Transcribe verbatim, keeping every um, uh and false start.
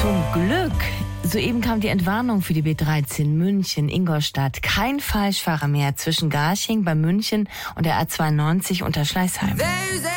Zum Glück. Soeben kam die Entwarnung für die B dreizehn München-Ingolstadt. Kein Falschfahrer mehr zwischen Garching bei München und der A zweiundneunzig unter Schleißheim.